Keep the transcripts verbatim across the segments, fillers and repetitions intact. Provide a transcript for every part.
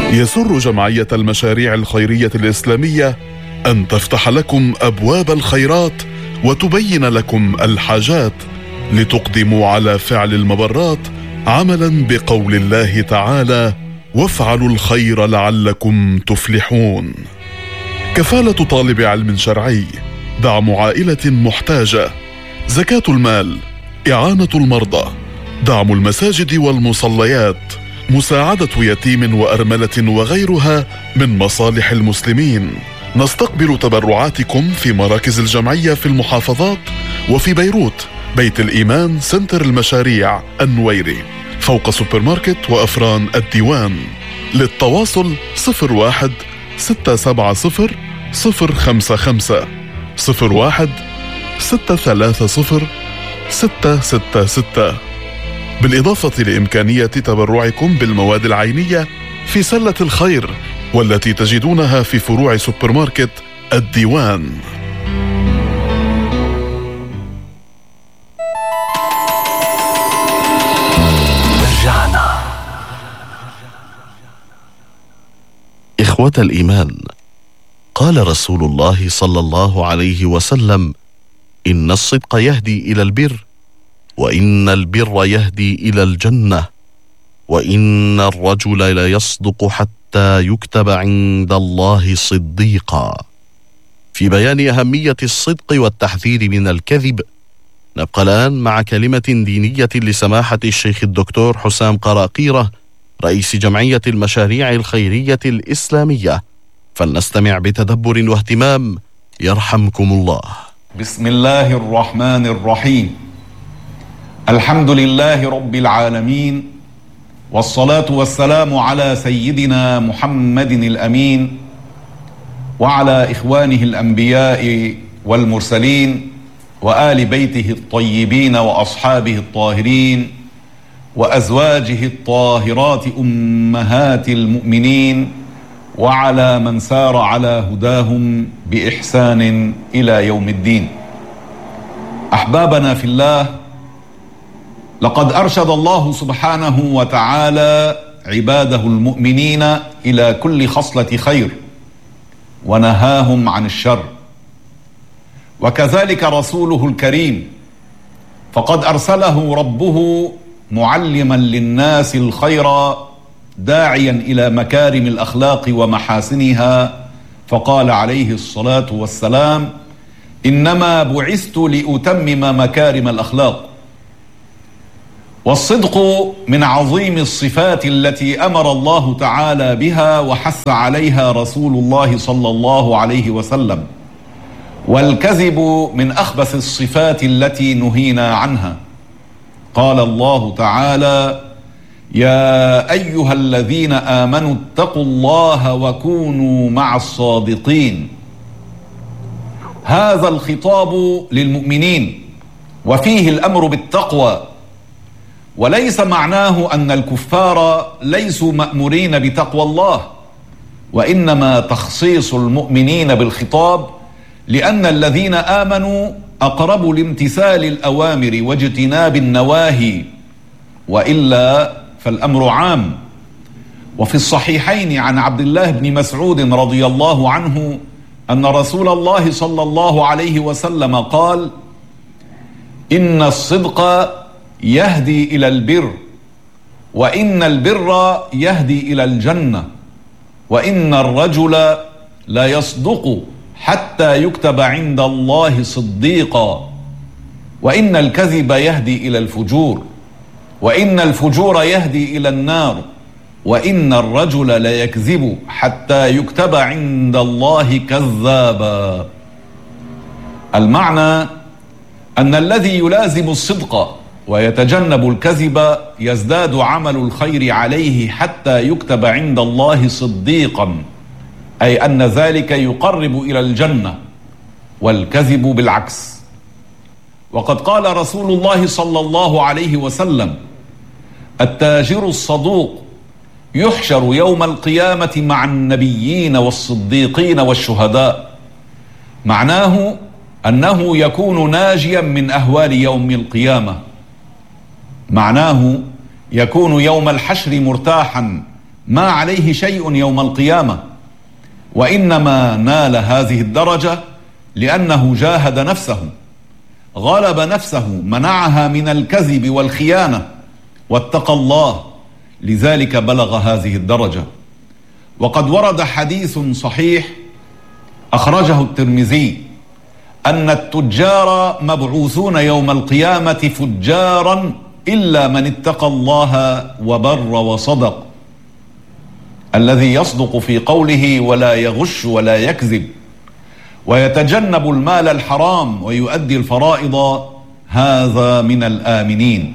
يسر جمعية المشاريع الخيرية الإسلامية أن تفتح لكم أبواب الخيرات وتبين لكم الحاجات لتقدموا على فعل المبرات عملا بقول الله تعالى: وافعلوا الخير لعلكم تفلحون. كفالة طالب علم شرعي، دعم عائلة محتاجة، زكاة المال، إعانة المرضى، دعم المساجد والمصليات، مساعدة يتيم وأرملة وغيرها من مصالح المسلمين. نستقبل تبرعاتكم في مراكز الجمعية في المحافظات وفي بيروت بيت الإيمان سنتر المشاريع النويري فوق سوبر ماركت وأفران الديوان. للتواصل صفر واحد ستة سبعة صفر صفر خمسة خمسة صفر واحد ستة ثلاثة صفر ستة ستة ستة، بالإضافة لإمكانية تبرعكم بالمواد العينية في سلة الخير والتي تجدونها في فروع سوبر ماركت الديوان. رجعنا. إخوة الإيمان، قال رسول الله صلى الله عليه وسلم: إن الصدق يهدي إلى البر، وإن البر يهدي إلى الجنة، وإن الرجل ليصدق حتى يكتب عند الله صديقا. في بيان أهمية الصدق والتحذير من الكذب، نبقى الآن مع كلمة دينية لسماحة الشيخ الدكتور حسام قراقيرة رئيس جمعية المشاريع الخيرية الإسلامية، فلنستمع بتدبر واهتمام يرحمكم الله. بسم الله الرحمن الرحيم. الحمد لله رب العالمين، والصلاة والسلام على سيدنا محمد الأمين وعلى إخوانه الأنبياء والمرسلين وآل بيته الطيبين وأصحابه الطاهرين وأزواجه الطاهرات أمهات المؤمنين وعلى من سار على هداهم بإحسان إلى يوم الدين. أحبابنا في الله، لقد أرشد الله سبحانه وتعالى عباده المؤمنين إلى كل خصلة خير ونهاهم عن الشر، وكذلك رسوله الكريم، فقد أرسله ربه معلما للناس الخير داعيا إلى مكارم الأخلاق ومحاسنها، فقال عليه الصلاة والسلام: إنما بعثت لأتمم مكارم الأخلاق. والصدق من عظيم الصفات التي أمر الله تعالى بها وحث عليها رسول الله صلى الله عليه وسلم، والكذب من أخبث الصفات التي نهينا عنها. قال الله تعالى: يا أيها الذين آمنوا اتقوا الله وكونوا مع الصادقين. هذا الخطاب للمؤمنين، وفيه الأمر بالتقوى، وليس معناه أن الكفار ليسوا مأمورين بتقوى الله، وإنما تخصيص المؤمنين بالخطاب لأن الذين آمنوا أقرب لامتثال الأوامر واجتناب النواهي، وإلا فالأمر عام. وفي الصحيحين عن عبد الله بن مسعود رضي الله عنه أن رسول الله صلى الله عليه وسلم قال: إن الصدق يهدي إلى البر، وإن البر يهدي إلى الجنة، وإن الرجل لا يصدق حتى يكتب عند الله صديقا، وإن الكذب يهدي إلى الفجور، وإن الفجور يهدي إلى النار، وإن الرجل لا يكذب حتى يكتب عند الله كذابا. المعنى أن الذي يلازم الصدق ويتجنب الكذب يزداد عمل الخير عليه حتى يكتب عند الله صديقا، أي أن ذلك يقرب إلى الجنة، والكذب بالعكس. وقد قال رسول الله صلى الله عليه وسلم: التاجر الصدوق يحشر يوم القيامة مع النبيين والصديقين والشهداء. معناه أنه يكون ناجيا من أهوال يوم القيامة، معناه يكون يوم الحشر مرتاحا ما عليه شيء يوم القيامة، وإنما نال هذه الدرجة لأنه جاهد نفسه، غلب نفسه، منعها من الكذب والخيانة، واتقى الله، لذلك بلغ هذه الدرجة. وقد ورد حديث صحيح أخرجه الترمذي أن التجار مبعوثون يوم القيامة فجارا إلا من اتقى الله وبر وصدق، الذي يصدق في قوله ولا يغش ولا يكذب ويتجنب المال الحرام ويؤدي الفرائض، هذا من الآمنين.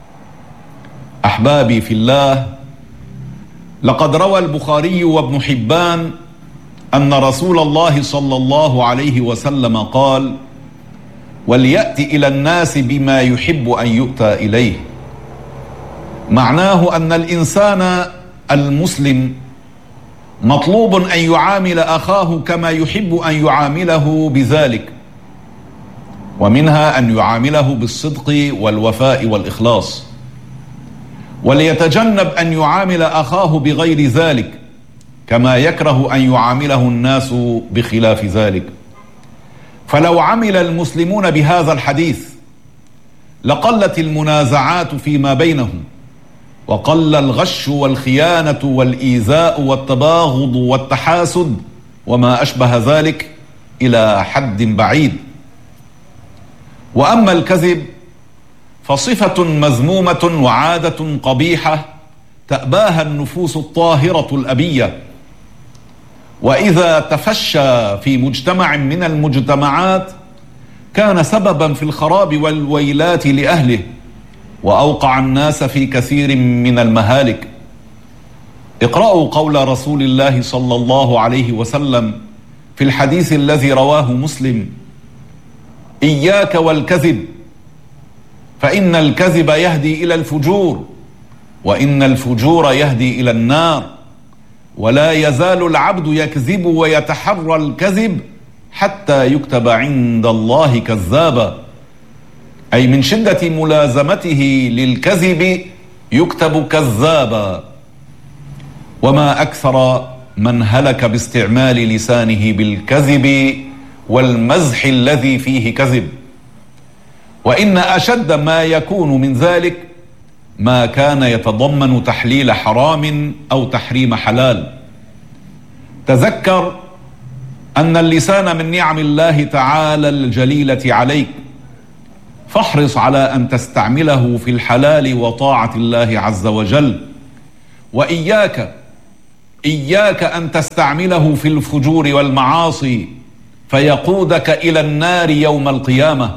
أحبابي في الله، لقد روى البخاري وابن حبان أن رسول الله صلى الله عليه وسلم قال: وليأتي إلى الناس بما يحب أن يؤتى إليه. معناه أن الإنسان المسلم مطلوب أن يعامل أخاه كما يحب أن يعامله بذلك، ومنها أن يعامله بالصدق والوفاء والإخلاص، وليتجنب أن يعامل أخاه بغير ذلك كما يكره أن يعامله الناس بخلاف ذلك. فلو عمل المسلمون بهذا الحديث لقلت المنازعات فيما بينهم، وقل الغش والخيانة والإيذاء والتباغض والتحاسد وما أشبه ذلك إلى حد بعيد. وأما الكذب فصفة مذمومة وعادة قبيحة تأباها النفوس الطاهرة الأبية، وإذا تفشى في مجتمع من المجتمعات كان سببا في الخراب والويلات لأهله، وأوقع الناس في كثير من المهالك. اقرأوا قول رسول الله صلى الله عليه وسلم في الحديث الذي رواه مسلم: إياك والكذب، فإن الكذب يهدي إلى الفجور، وإن الفجور يهدي إلى النار، ولا يزال العبد يكذب ويتحرى الكذب حتى يكتب عند الله كذابا، أي من شدة ملازمته للكذب يكتب كذابا. وما أكثر من هلك باستعمال لسانه بالكذب والمزح الذي فيه كذب. وإن أشد ما يكون من ذلك ما كان يتضمن تحليل حرام أو تحريم حلال. تذكر أن اللسان من نعم الله تعالى الجليلة عليك، فاحرص على أن تستعمله في الحلال وطاعة الله عز وجل، وإياك إياك أن تستعمله في الفجور والمعاصي فيقودك إلى النار يوم القيامة.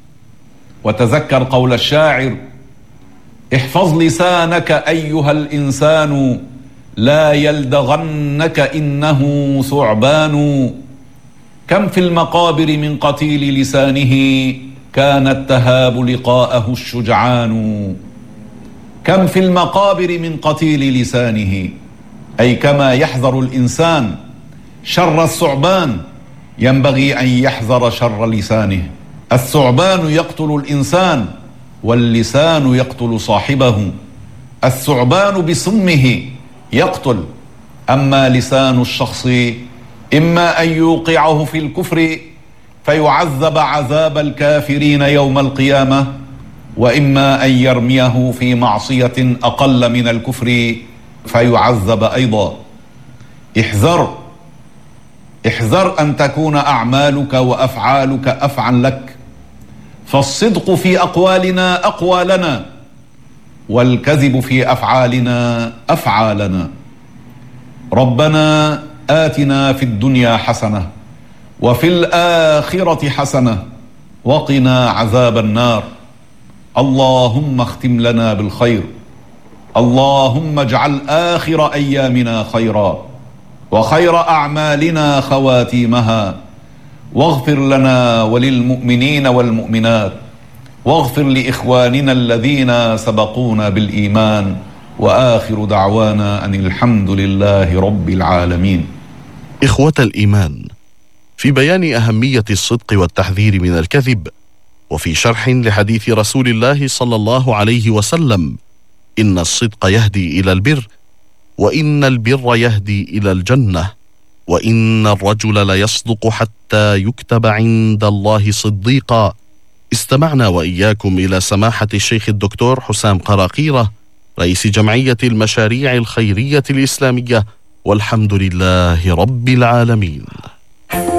وتذكر قول الشاعر: احفظ لسانك أيها الإنسان لا يلدغنك إنه ثعبان، كم في المقابر من قتيل لسانه كانت تهاب لقاءه الشجعان. كم في المقابر من قتيل لسانه، أي كما يحذر الإنسان شر الثعبان ينبغي أن يحذر شر لسانه. الثعبان يقتل الإنسان واللسان يقتل صاحبه. الثعبان بسمه يقتل، أما لسان الشخص إما أن يوقعه في الكفر فيعذب عذاب الكافرين يوم القيامة، وإما أن يرميه في معصية أقل من الكفر فيعذب أيضا. احذر احذر أن تكون أعمالك وأفعالك أفعى لك، فالصدق في أقوالنا أقوى لنا، والكذب في أفعالنا أفعى لنا. ربنا آتنا في الدنيا حسنة وفي الآخرة حسنة وقنا عذاب النار. اللهم اختم لنا بالخير، اللهم اجعل آخر أيامنا خيرا وخير أعمالنا خواتيمها، واغفر لنا وللمؤمنين والمؤمنات، واغفر لإخواننا الذين سبقونا بالإيمان، وآخر دعوانا أن الحمد لله رب العالمين. إخوة الإيمان، في بيان أهمية الصدق والتحذير من الكذب، وفي شرح لحديث رسول الله صلى الله عليه وسلم إن الصدق يهدي إلى البر، وإن البر يهدي إلى الجنة، وإن الرجل ليصدق حتى يكتب عند الله صديقا. استمعنا وإياكم إلى سماحة الشيخ الدكتور حسام قراقيرة، رئيس جمعية المشاريع الخيرية الإسلامية، والحمد لله رب العالمين.